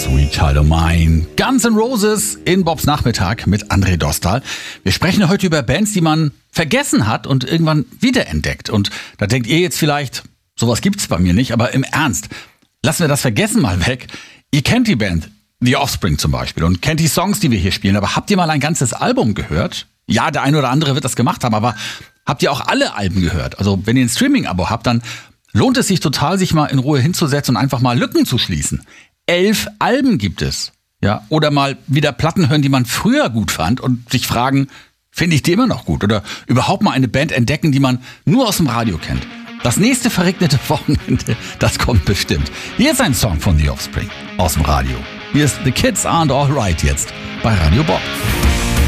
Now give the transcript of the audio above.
Sweet Child O' Mine. Guns N' Roses in Bobs Nachmittag mit André Dostal. Wir sprechen heute über Bands, die man vergessen hat und irgendwann wiederentdeckt. Und da denkt ihr jetzt vielleicht, sowas gibt's bei mir nicht, aber im Ernst, lassen wir das Vergessen mal weg. Ihr kennt die Band The Offspring zum Beispiel und kennt die Songs, die wir hier spielen, aber habt ihr mal ein ganzes Album gehört? Ja, der eine oder andere wird das gemacht haben, aber habt ihr auch alle Alben gehört? Also wenn ihr ein Streaming-Abo habt, dann lohnt es sich total, sich mal in Ruhe hinzusetzen und einfach mal Lücken zu schließen. 11 Alben gibt es. Ja, oder mal wieder Platten hören, die man früher gut fand und sich fragen, finde ich die immer noch gut? Oder überhaupt mal eine Band entdecken, die man nur aus dem Radio kennt. Das nächste verregnete Wochenende, das kommt bestimmt. Hier ist ein Song von The Offspring aus dem Radio. Hier ist The Kids Aren't Alright jetzt bei Radio Bob.